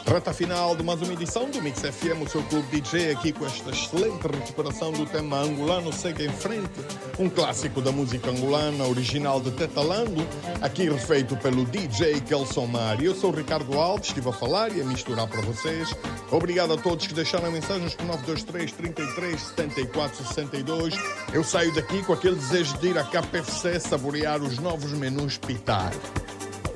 Reta final de mais uma edição do Mix FM, o seu clube DJ, aqui com esta excelente recuperação do tema angolano Segue em Frente, um clássico da música angolana, original de Tetalando, aqui refeito pelo DJ Kelson Mari. Eu sou o Ricardo Alves, estive a falar e a misturar para vocês. Obrigado a todos que deixaram mensagens por 923 33 74 62. Eu saio daqui com aquele desejo de ir à KFC saborear os novos menus Pitar.